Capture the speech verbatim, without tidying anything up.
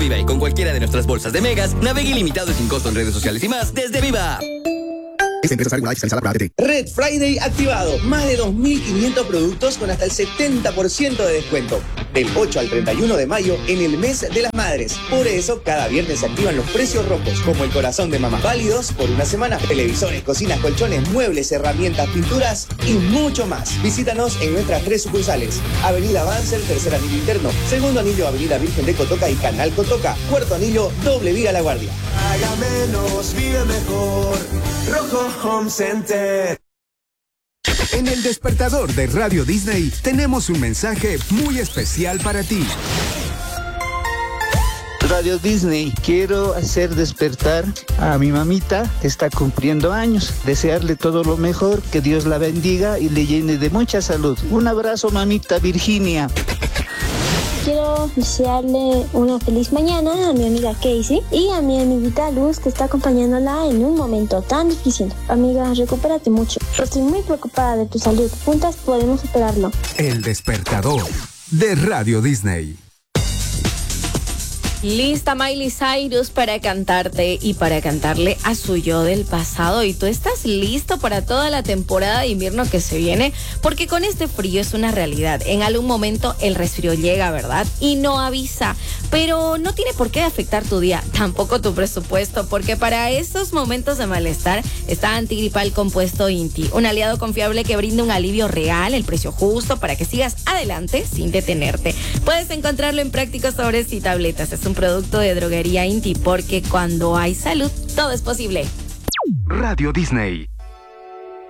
Viva y con cualquiera de nuestras bolsas de megas, navegue ilimitado y sin costo en redes sociales y más desde Viva. Esta empresa está regulada y fiscalizada por A T T. Red Friday activado. Más de dos mil quinientos productos con hasta el setenta por ciento de descuento. Del ocho al treinta y uno de mayo en el mes de las madres. Por eso, cada viernes se activan los precios rojos, como el corazón de mamá. Válidos por una semana. Televisores, cocinas, colchones, muebles, herramientas, pinturas y mucho más. Visítanos en nuestras tres sucursales. Avenida Banzer, tercer anillo interno. Segundo anillo, Avenida Virgen de Cotoca y Canal Cotoca. Cuarto anillo, doble vía La Guardia. Haga menos, vive mejor. Rojo Home Center. En el despertador de Radio Disney tenemos un mensaje muy especial para ti. Radio Disney, quiero hacer despertar a mi mamita que está cumpliendo años. Desearle todo lo mejor, que Dios la bendiga y le llene de mucha salud. Un abrazo, mamita Virginia. Quiero desearle una feliz mañana a mi amiga Casey y a mi amiguita Luz, que está acompañándola en un momento tan difícil. Amiga, recupérate mucho. Estoy muy preocupada de tu salud. Juntas podemos superarlo. El despertador de Radio Disney. Lista Miley Cyrus para cantarte y para cantarle a su yo del pasado. ¿Y tú estás listo para toda la temporada de invierno que se viene? Porque con este frío es una realidad. En algún momento el resfrío llega, ¿verdad? Y no avisa. Pero no tiene por qué afectar tu día, tampoco tu presupuesto, porque para esos momentos de malestar está Antigripal Compuesto Inti, un aliado confiable que brinda un alivio real, el precio justo para que sigas adelante sin detenerte. Puedes encontrarlo en prácticos sobres y tabletas. Es un producto de droguería Inti, porque cuando hay salud, todo es posible. Radio Disney.